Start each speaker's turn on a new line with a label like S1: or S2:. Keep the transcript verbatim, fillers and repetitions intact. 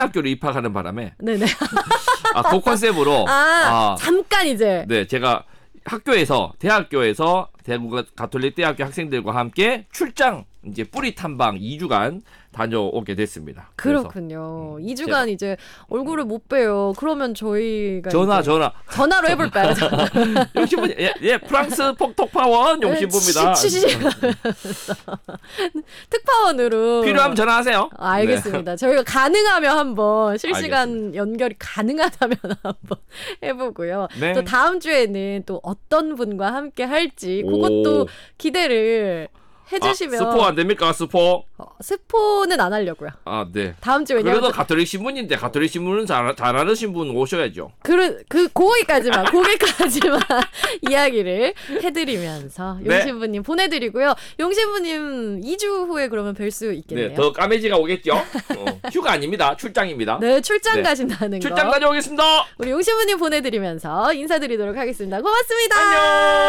S1: 학교를 입학하는 바람에
S2: 네네.
S1: 아, 그 컨셉으로
S2: 아,
S1: 아,
S2: 잠깐 이제.
S1: 네, 제가 학교에서 대학교에서 대구 가톨릭 대학교 학생들과 함께 출장 이제 뿌리 탐방 이 주간 다녀오게 됐습니다.
S2: 그렇군요.
S1: 그래서, 음,
S2: 이 주간
S1: 제가.
S2: 이제 얼굴을 못 봬요. 그러면 저희가
S1: 전화
S2: 이제
S1: 전화
S2: 전화로 해볼까요? 전화.
S1: 용신부 예, 예 프랑스 폭톡파원 용신부입니다.
S2: 치- 치- 치- 특파원으로
S1: 필요하면 전화하세요.
S2: 아, 알겠습니다.
S1: 네.
S2: 저희가 가능하면 한번 실시간
S1: 알겠습니다.
S2: 연결이 가능하다면 한번 해보고요.
S1: 네.
S2: 또 다음 주에는 또 어떤 분과 함께 할지 그것도
S1: 오.
S2: 기대를 해주시면
S1: 아, 스포 안 됩니까? 스포?
S2: 어, 스포는 안 하려고요.
S1: 아, 네.
S2: 다음 주에 왜냐면
S1: 그래도 가톨릭 신문인데 가톨릭 신문은 잘, 잘 아시는 분 오셔야죠.
S2: 그, 그, 거기까지만, 거기까지만 이야기를 해드리면서
S1: 네.
S2: 용신부님 보내드리고요. 용신부님 이 주 후에 그러면 뵐 수 있겠네요.
S1: 네, 더 까매지가 오겠죠? 어, 휴가 아닙니다. 출장입니다.
S2: 네, 출장
S1: 네.
S2: 가신다는 거.
S1: 출장 다녀오겠습니다.
S2: 우리 용신부님 보내드리면서 인사드리도록 하겠습니다. 고맙습니다.
S1: 안녕.